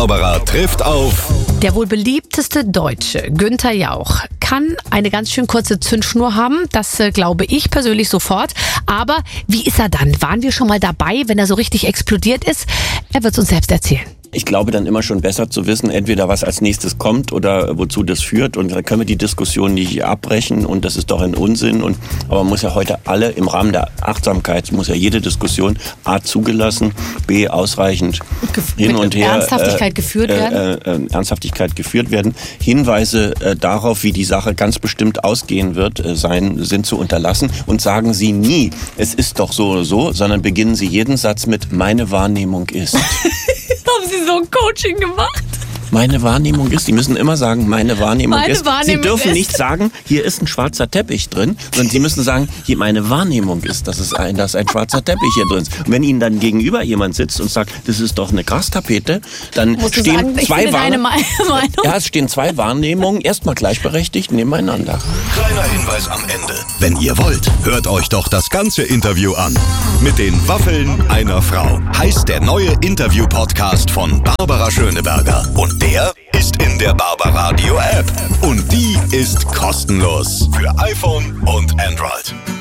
Barbara trifft auf... Der wohl beliebteste Deutsche, Günther Jauch, kann eine ganz schön kurze Zündschnur haben. Das glaube ich persönlich sofort. Aber wie ist er dann? Waren wir schon mal dabei, wenn er so richtig explodiert ist? Er wird es uns selbst erzählen. Ich glaube dann immer schon besser zu wissen, entweder was als nächstes kommt oder wozu das führt. Und dann können wir die Diskussion nicht abbrechen und das ist doch ein Unsinn. Aber man muss ja heute alle im Rahmen der Achtsamkeit, muss ja jede Diskussion A zugelassen, B ausreichend hin und her Ernsthaftigkeit geführt werden. Hinweise darauf, wie die Sache ganz bestimmt ausgehen wird, sind zu unterlassen. Und sagen Sie nie, es ist doch so oder so, sondern beginnen Sie jeden Satz mit, meine Wahrnehmung ist. Haben Sie so ein Coaching gemacht? Meine Wahrnehmung ist, Sie müssen immer sagen, meine Wahrnehmung ist. Sie dürfen nicht sagen, hier ist ein schwarzer Teppich drin, sondern Sie müssen sagen, hier meine Wahrnehmung ist, dass ein schwarzer Teppich hier drin ist. Und wenn Ihnen dann gegenüber jemand sitzt und sagt, das ist doch eine Grastapete, dann stehen es stehen zwei Wahrnehmungen, erstmal gleichberechtigt nebeneinander. Kleiner Hinweis am Ende. Wenn ihr wollt, hört euch doch das ganze Interview an. Mit den Waffeln einer Frau heißt der neue Interview-Podcast von Barbara Schöneberger. Und der ist in der Barbaradio App. Und die ist kostenlos für iPhone und Android.